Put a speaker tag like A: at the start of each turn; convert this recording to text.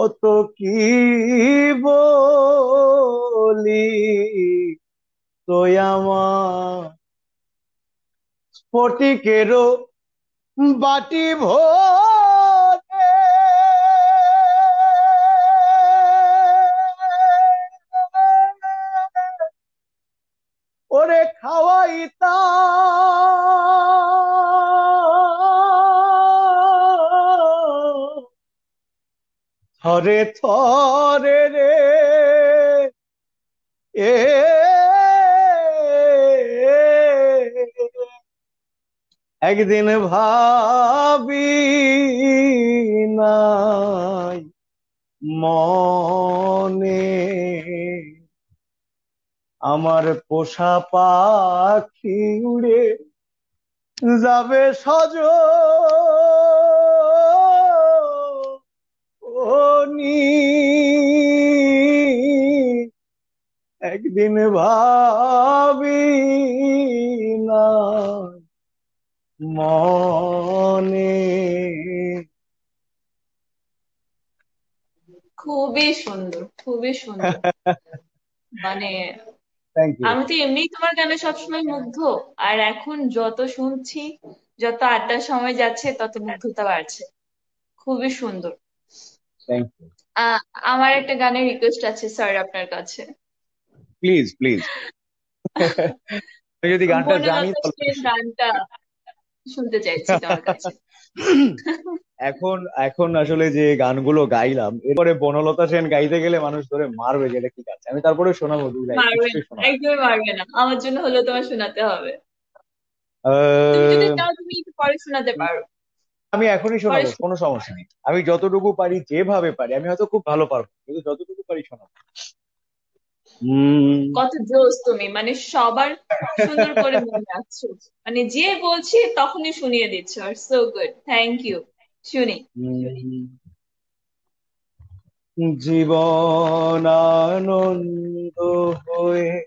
A: কত কি বলি তুই আমার স্ফটিকেরও বাটি ভরে ওরে খাওয়াইতা থরে থরে রে এ একদিন ভাবি নাই মনে আমার পোষা পাখি উড়ে যাবে সজনি একদিন ভাবি না মনে।
B: খুবই সুন্দর, খুবই সুন্দর। মানে
A: থ্যাংক ইউ।
B: আমি তো এমনিই তোমার গানে সবসময় মুগ্ধ, আর এখন যত শুনছি, যত আড্ডার সময় যাচ্ছে, তত মুগ্ধতা বাড়ছে। খুবই সুন্দর।
A: Thank you.
B: আহ আমার একটা গানের রিকোয়েস্ট আছে স্যার আপনার কাছে।
A: প্লিজ প্লিজ, আমি যদি গানটা জানি
B: বনলতা
A: তাহলে
B: সেন
A: অবশ্যই।
B: গানটা শুনতে চাইছি তোমার কাছে।
A: এখন এখন আসলে যে গানগুলো গাইলাম এরপরে বনলতা সেন গাইতে গেলে মানুষ ধরে মারবে যে এটা কি গাচ্ছে, আমি তারপরে শোনাবো, দুই লাইন
B: মারবে না,
A: নিশ্চয়ই শোনাবো।
B: একদমই মারবে না, আমার জন্য হলেও তোমার শোনাতে হবে। তুমি যদি
A: আহ,
B: চাও তুমি একটু পরে শোনাতে পারো।
A: আমি এখনই
B: পরে
A: শোনাবো, কোনো সমস্যা নেই। আমি যতটুকু পারি যেভাবে পারি, আমি হয়তো খুব ভালো পারবো কিন্তু যতটুকু পারি শোনাবো। উম
B: কত জোস তুমি, মানে সবার সুন্দর করে মনে রাখছো, মানে যে বলছি তখনই শুনিয়ে দিচ্ছ। আর সো গুড, থ্যাংক ইউ। শুনি।
A: জীবন আনন্দ হয়ে